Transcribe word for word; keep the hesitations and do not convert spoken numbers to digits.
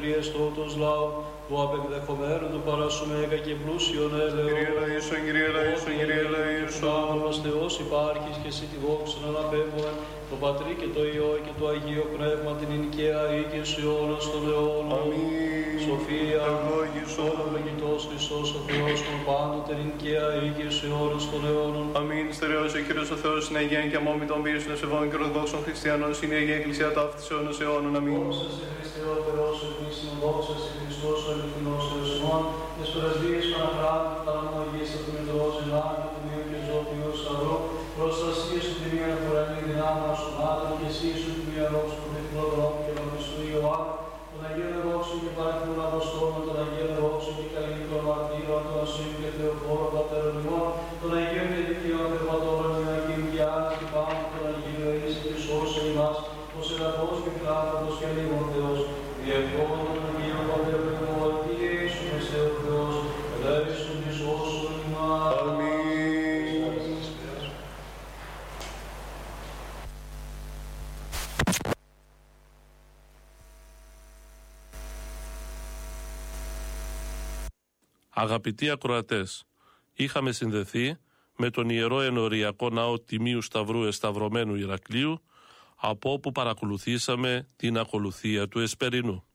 Χριστότος λαού, του απεκδεχομένου του παρασουμέκα και πλούσιον έλεον. Κύριε λαΐσον, Κύριε λαΐσον, Κύριε λαΐσον. Μας Θεός υπάρχεις και εσύ τη δόξα να αναπέμπουμε, το Πατρί και το Υιό και το Αγίο Πνεύμα την ενοικαία ή και σε αιώνας των αιώνων. Αμήν. Σοφία, ευλόγησον. ευλογητός Χριστός ο Θεός των πάντων την ενοικαία ή και σε αιώνας των αιώνων. Αμήν. Στερεός ο Κύριος ο Θεός είναι αγίαν και αμόμη των πύρσων εσεβών και ορθοδόξων χριστιανών, είναι η Αγία Εκκλησία ταύτης αιώνας αιώνων. Αμήν. Δόξα σε Χριστέ ο Θεός ο Επίσημον, δόξα σε Χριστός ο αληθινός Θεός ημών, τις πρεσβείες των αχράντων, τα αναμογής του Μητρός, Ιλάν και του Μίου και Ζώπιου Σταυρό, προστασίες του Τιμία Κουρανή δυνάμεως των άτομων και εσύ σου του Μία Ρόξου του Τεχνό Δρόμου και Λαμιστού Ιωάννου, των Αγίων Ρόξου και Παρακούν Αποστόλων, των Αγίων Ρόξου και καλύτερων μαρτύρων, των Ασύμ και Θεοφόρων Πατέρων ημών, των Αγίων και Δικαίων Θερματώρων, Ιωακήμ και Άννας και Πάνου, των Αγίων Εις και σώσε ημάς, ο Σεβατός και Φιλάνθρωπος και Λίγων Θεός, διευκόμων των Αγίων Πατέρων ημών, και Ιησού Χριστέ ο Θεός, ελέησον και σώσον ημάς. Αμήν. Αγαπητοί ακροατές, είχαμε συνδεθεί με τον Ιερό Ενοριακό Ναό Τιμίου Σταυρού Εσταυρωμένου Ηρακλείου, από όπου παρακολουθήσαμε την ακολουθία του Εσπερινού.